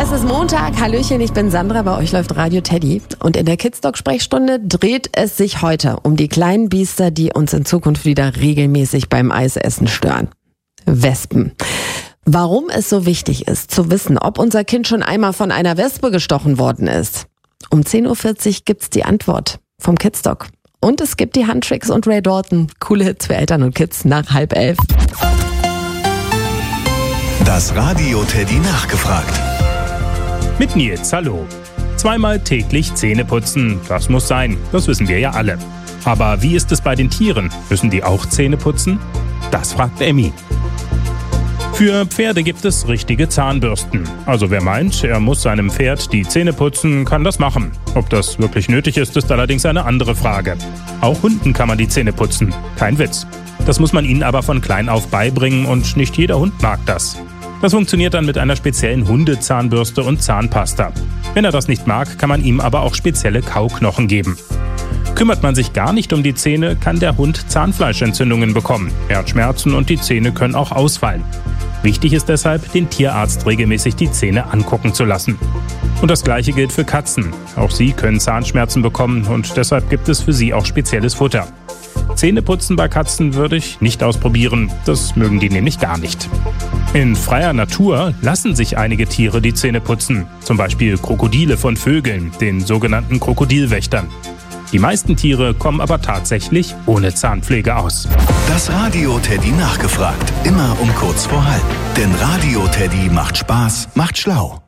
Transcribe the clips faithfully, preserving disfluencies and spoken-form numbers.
Es ist Montag. Hallöchen, ich bin Sandra. Bei euch läuft Radio Teddy. Und in der Kids-Doc-Sprechstunde dreht es sich heute um die kleinen Biester, die uns in Zukunft wieder regelmäßig beim Eisessen stören. Wespen. Warum es so wichtig ist, zu wissen, ob unser Kind schon einmal von einer Wespe gestochen worden ist. Um zehn Uhr vierzig gibt's die Antwort vom Kids-Doc. Und es gibt die Handtricks und Ray Dalton. Coole Hits für Eltern und Kids nach halb elf. Das Radio Teddy nachgefragt. Mit Nils, hallo. Zweimal täglich Zähne putzen, das muss sein, das wissen wir ja alle. Aber wie ist es bei den Tieren? Müssen die auch Zähne putzen? Das fragt Emmy. Für Pferde gibt es richtige Zahnbürsten. Also wer meint, er muss seinem Pferd die Zähne putzen, kann das machen. Ob das wirklich nötig ist, ist allerdings eine andere Frage. Auch Hunden kann man die Zähne putzen, kein Witz. Das muss man ihnen aber von klein auf beibringen und nicht jeder Hund mag das. Das funktioniert dann mit einer speziellen Hundezahnbürste und Zahnpasta. Wenn er das nicht mag, kann man ihm aber auch spezielle Kauknochen geben. Kümmert man sich gar nicht um die Zähne, kann der Hund Zahnfleischentzündungen bekommen. Er hat Schmerzen und die Zähne können auch ausfallen. Wichtig ist deshalb, den Tierarzt regelmäßig die Zähne angucken zu lassen. Und das Gleiche gilt für Katzen. Auch sie können Zahnschmerzen bekommen und deshalb gibt es für sie auch spezielles Futter. Zähneputzen bei Katzen würde ich nicht ausprobieren, das mögen die nämlich gar nicht. In freier Natur lassen sich einige Tiere die Zähne putzen, zum Beispiel Krokodile von Vögeln, den sogenannten Krokodilwächtern. Die meisten Tiere kommen aber tatsächlich ohne Zahnpflege aus. Das Radio Teddy nachgefragt, immer um kurz vor halb. Denn Radio Teddy macht Spaß, macht schlau.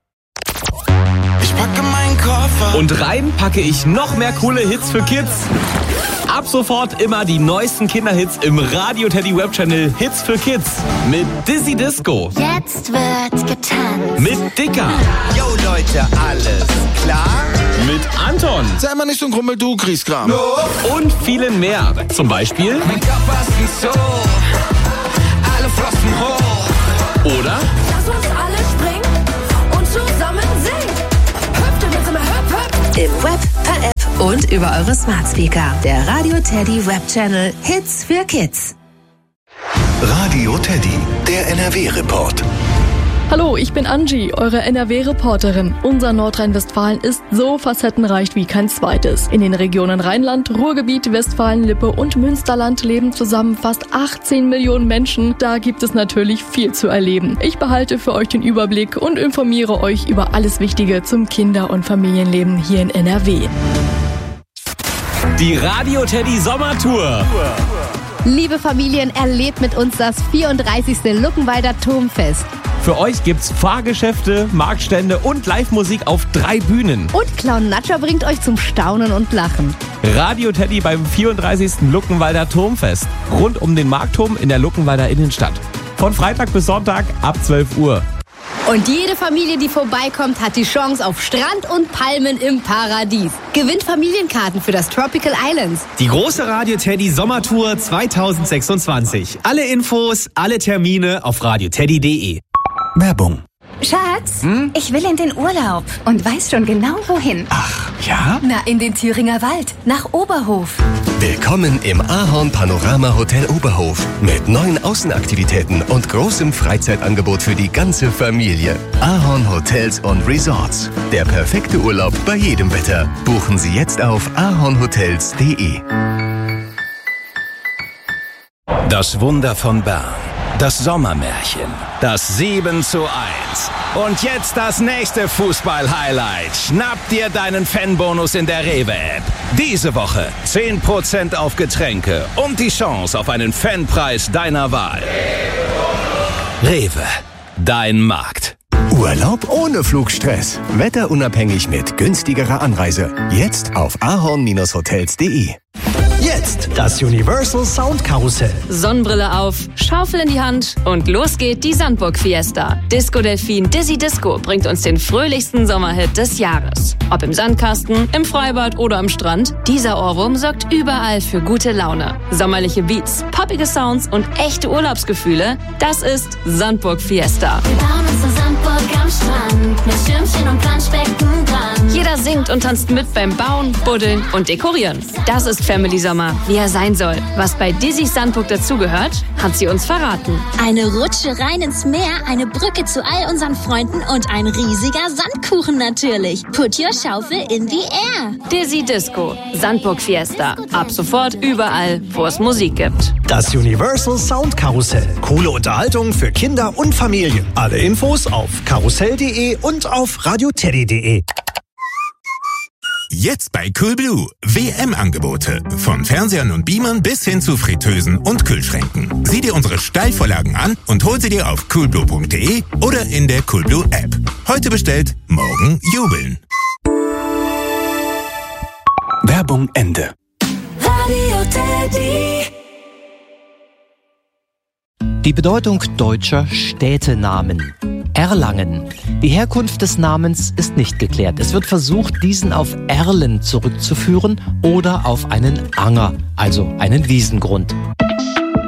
Ich packe meinen Koffer. Und rein packe ich noch mehr coole Hits für Kids. Ab sofort immer die neuesten Kinderhits im Radio Teddy Webchannel Hits für Kids. Mit Dizzy Disco. Jetzt wird getanzt. Mit Dicker. Yo Leute, alles klar? Mit Anton. Sei mal nicht so ein Grummel, du Griesgram. No. Und vielen mehr. Zum Beispiel. Mein Körper ist so. Alle Flossen hoch. Oder? Lass uns alle springen und zusammen singen. Hüpft mit so einer Hüp, Hüp. Im Web, per App und über eure Smart Speaker. Der Radio Teddy Webchannel Hits für Kids. Radio Teddy, der N R W-Report. Hallo, ich bin Angie, eure N R W-Reporterin. Unser Nordrhein-Westfalen ist so facettenreich wie kein zweites. In den Regionen Rheinland, Ruhrgebiet, Westfalen-Lippe und Münsterland leben zusammen fast achtzehn Millionen Menschen. Da gibt es natürlich viel zu erleben. Ich behalte für euch den Überblick und informiere euch über alles Wichtige zum Kinder- und Familienleben hier in N R W. Die Radio Teddy Sommertour. Liebe Familien, erlebt mit uns das vierunddreißigste Luckenwalder Turmfest. Für euch gibt's Fahrgeschäfte, Marktstände und Live-Musik auf drei Bühnen. Und Clown Natscha bringt euch zum Staunen und Lachen. Radio Teddy beim vierunddreißigsten Luckenwalder Turmfest. Rund um den Marktturm in der Luckenwalder Innenstadt. Von Freitag bis Sonntag ab zwölf Uhr. Und jede Familie, die vorbeikommt, hat die Chance auf Strand und Palmen im Paradies. Gewinnt Familienkarten für das Tropical Islands. Die große Radio Teddy Sommertour zweitausendsechsundzwanzig. Alle Infos, alle Termine auf radioteddy punkt de. Werbung. Schatz, hm? Ich will in den Urlaub und weiß schon genau wohin. Ach, ja? Na, in den Thüringer Wald, nach Oberhof. Willkommen im Ahorn Panorama Hotel Oberhof mit neuen Außenaktivitäten und großem Freizeitangebot für die ganze Familie. Ahorn Hotels und Resorts. Der perfekte Urlaub bei jedem Wetter. Buchen Sie jetzt auf ahornhotels punkt de. Das Wunder von Bern. Das Sommermärchen. Das sieben zu eins. Und jetzt das nächste Fußball-Highlight. Schnapp dir deinen Fanbonus in der Rewe-App. Diese Woche zehn Prozent auf Getränke und die Chance auf einen Fanpreis deiner Wahl. Rewe. Dein Markt. Urlaub ohne Flugstress. Wetterunabhängig mit günstigerer Anreise. Jetzt auf ahorn hotels punkt de. Jetzt das Universal Sound Karussell. Sonnenbrille auf, Schaufel in die Hand und los geht die Sandburg Fiesta. Disco Delfin Dizzy Disco bringt uns den fröhlichsten Sommerhit des Jahres. Ob im Sandkasten, im Freibad oder am Strand, dieser Ohrwurm sorgt überall für gute Laune. Sommerliche Beats, poppige Sounds und echte Urlaubsgefühle, das ist Sandburg Fiesta. Wir bauen uns zur Sandburg am Strand mit Schirmchen und Planschbecken dran. Fun. Jeder singt und tanzt mit beim Bauen, Buddeln und Dekorieren. Das ist Family Sommer, wie er sein soll. Was bei Dizzy's Sandburg dazugehört, hat sie uns verraten. Eine Rutsche rein ins Meer, eine Brücke zu all unseren Freunden und ein riesiger Sandkuchen natürlich. Put your Schaufel in the air. Dizzy Disco, Sandburg Fiesta. Ab sofort überall, wo es Musik gibt. Das Universal Sound Karussell. Coole Unterhaltung für Kinder und Familien. Alle Infos auf karussell punkt de und auf radioteddy punkt de. Jetzt bei Coolblue. W M-Angebote. Von Fernsehern und Beamern bis hin zu Fritteusen und Kühlschränken. Sieh dir unsere Steilvorlagen an und hol sie dir auf coolblue punkt de oder in der Coolblue App. Heute bestellt, morgen jubeln. Werbung Ende. Radio Teddy. Die Bedeutung deutscher Städtenamen. Erlangen. Die Herkunft des Namens ist nicht geklärt. Es wird versucht, diesen auf Erlen zurückzuführen oder auf einen Anger, also einen Wiesengrund.